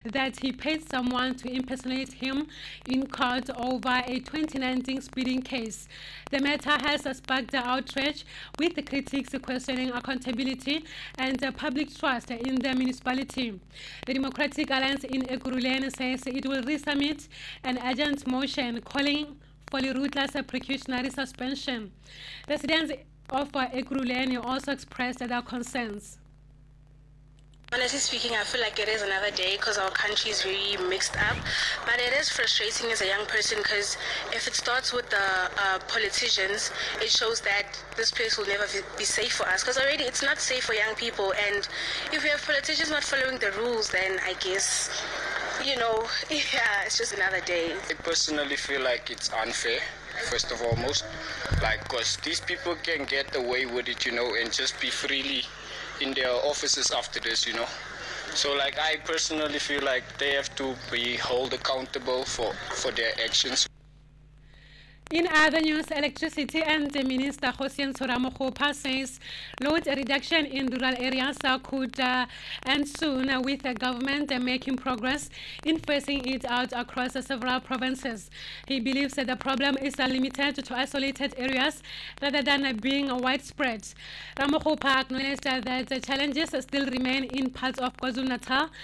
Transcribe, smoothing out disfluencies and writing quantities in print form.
that he paid someone to impersonate him in court over a 2019 speeding case. The matter has sparked outrage, with the critics questioning accountability and public trust in the municipality. The Democratic Alliance in Ekurhuleni says it will resubmit an urgent motion calling for the ruthless precautionary suspension. Residents of Ekurhuleni also expressed their concerns. Honestly speaking, I feel like it is another day because our country is very mixed up. But it is frustrating as a young person because if it starts with the politicians, it shows that this place will never be safe for us. Because already it's not safe for young people. And if we have politicians not following the rules, then I guess, yeah, it's just another day. I personally feel like it's unfair, first of all, because these people can get away with it, and just be freely in their offices after this, So I personally feel like they have to be held accountable for their actions. In other news, Electricity and Minister Hosien Tsoramokgopa says load reduction in rural areas could end soon, with the government making progress in phasing it out across several provinces. He believes that the problem is limited to isolated areas rather than being widespread. Ramokgopa acknowledged that the challenges still remain in parts of KwaZulu-Natal